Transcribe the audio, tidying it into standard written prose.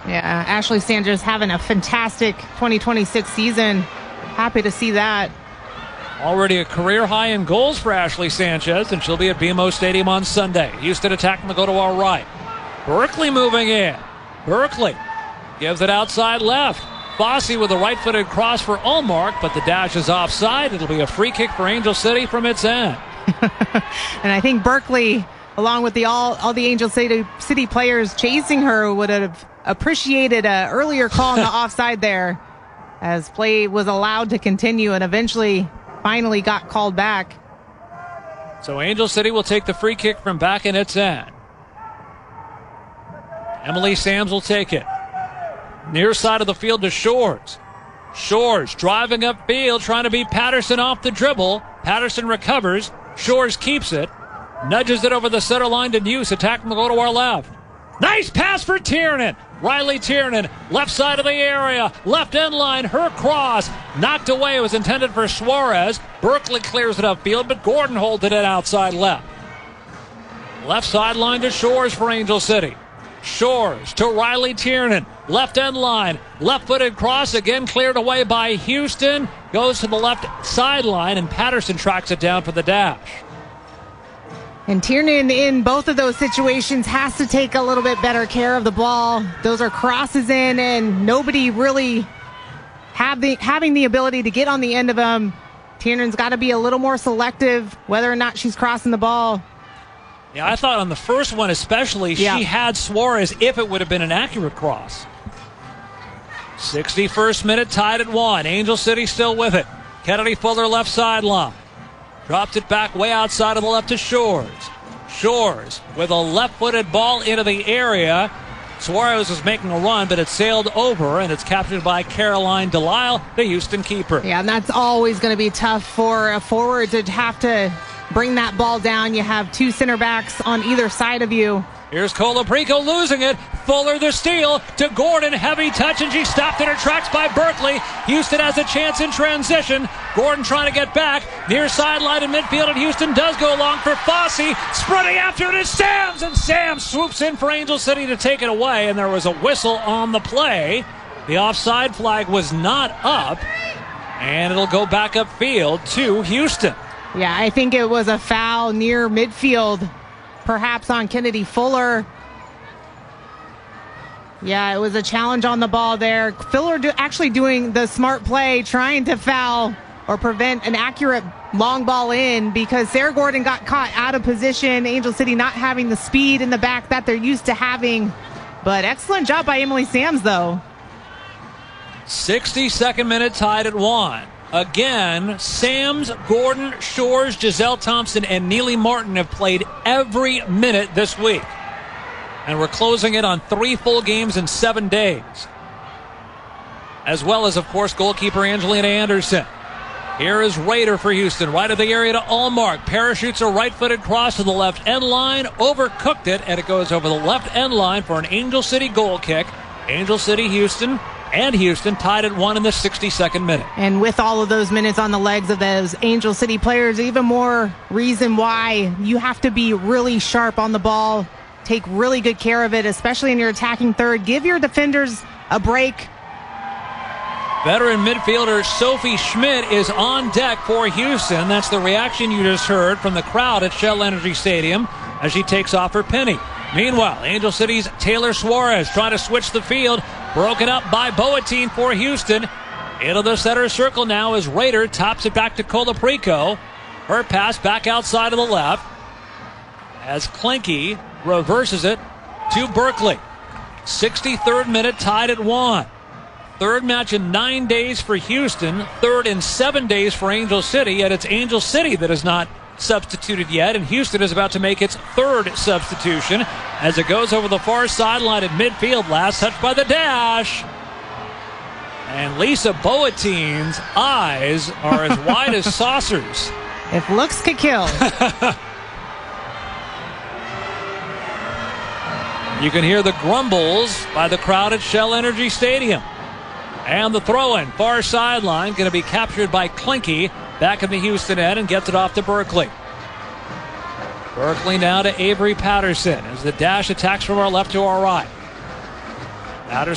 Yeah, Ashley Sanchez having a fantastic 2026 season. Happy to see that. Already a career high in goals for Ashley Sanchez, and she'll be at BMO Stadium on Sunday. Houston attacking to go to our right. Berkeley moving in. Berkeley gives it outside left. Fossey with a right-footed cross for Ullmark, but the dash is offside. It'll be a free kick for Angel City from its end. And I think Berkeley, along with all the Angel City players chasing her, would have appreciated an earlier call on the offside there, as play was allowed to continue and eventually finally got called back. So Angel City will take the free kick from back in its end. Emily Sams will take it. Near side of the field to Shores. Shores driving upfield, trying to beat Patterson off the dribble. Patterson recovers. Shores keeps it. Nudges it over the center line to Neuse. Attack will go to our left. Nice pass for Tiernan. Riley Tiernan, left side of the area. Left end line, her cross. Knocked away. It was intended for Suarez. Berkeley clears it upfield, but Gordon holds it in outside left. Left sideline to Shores for Angel City. Shores to Riley Tiernan. Left end line. Left-footed cross again cleared away by Houston. Goes to the left sideline, and Patterson tracks it down for the dash. And Tiernan in both of those situations has to take a little bit better care of the ball. Those are crosses in, and nobody really having the ability to get on the end of them. Tiernan's got to be a little more selective whether or not she's crossing the ball. Yeah, I thought on the first one especially, she had Suarez if it would have been an accurate cross. 61st minute, tied at 1. Angel City still with it. Kennedy Fuller left sideline. Dropped it back way outside of the left to Shores. Shores with a left-footed ball into the area. Suarez is making a run, but it sailed over, and it's captured by Caroline Delisle, the Houston keeper. Yeah, and that's always going to be tough for a forward to have to bring that ball down. You have two center backs on either side of you. Here's Colaprico losing it. Fuller the steal to Gordon. Heavy touch, and she stopped in her tracks by Berkeley. Houston has a chance in transition. Gordon trying to get back. Near sideline in midfield, and Houston does go long for Fossey. Sprinting after it is Sams, and Sams swoops in for Angel City to take it away, and there was a whistle on the play. The offside flag was not up, and it'll go back upfield to Houston. Yeah, I think it was a foul near midfield, perhaps on Kennedy Fuller. Yeah, it was a challenge on the ball there. Fuller actually doing the smart play, trying to foul or prevent an accurate long ball in, because Sarah Gordon got caught out of position. Angel City not having the speed in the back that they're used to having. But excellent job by Emily Sams, though. 62nd minute, tied at 1. Again, Sams, Gordon, Shores, Giselle Thompson, and Neely Martin have played every minute this week. And we're closing it on 3 full games in 7 days. As well as, of course, goalkeeper Angelina Anderson. Here is Rader for Houston, right of the area to Ullmark. Parachutes a right-footed cross to the left end line, overcooked it, and it goes over the left end line for an Angel City goal kick. Angel City, Houston, and Houston tied at 1 in the 62nd minute. And with all of those minutes on the legs of those Angel City players, even more reason why you have to be really sharp on the ball, take really good care of it, especially in your attacking third. Give your defenders a break. Veteran midfielder Sophie Schmidt is on deck for Houston. That's the reaction you just heard from the crowd at Shell Energy Stadium as she takes off her penny. Meanwhile, Angel City's Taylor Suarez trying to switch the field. Broken up by Boateng for Houston. Into the center circle now as Rader tops it back to Colaprico. Her pass back outside of the left as Klinke reverses it to Berkeley. 63rd minute, tied at 1. Third match in 9 days for Houston. Third in 7 days for Angel City. Yet it's Angel City that is not substituted yet, and Houston is about to make its third substitution as it goes over the far sideline at midfield. Last touch by the dash. And Lisa Boateng's eyes are as wide as saucers. If looks could kill. You can hear the grumbles by the crowd at Shell Energy Stadium. And the throw-in, far sideline, going to be captured by Klinke. Back in the Houston end and gets it off to Berkeley. Berkeley now to Avery Patterson as the dash attacks from our left to our right. Patterson